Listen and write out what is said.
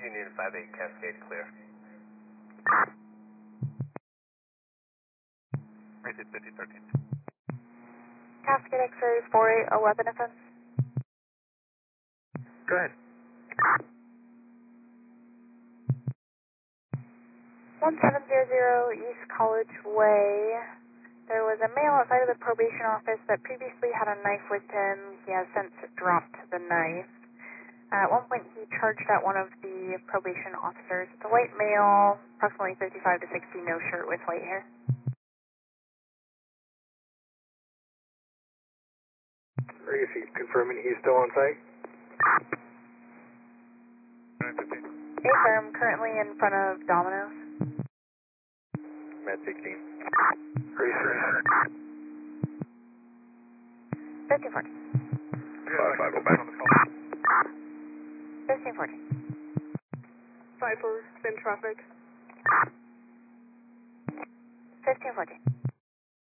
Union 58 Cascade clear. Rated 5013. Cascade X-ray 4811 FM. Go ahead. 1700 East College Way. There was a male outside of the probation office that previously had a knife with him. He has since dropped the knife. At one point, he charged at one of the probation officers. It's a white male, approximately 55 to 60, no shirt with white hair. Is he confirming he's still on site? Affirm, currently in front of Domino's. Med 16. 1540. 5, go back on the phone. 1540. 5-4, send traffic. 1540.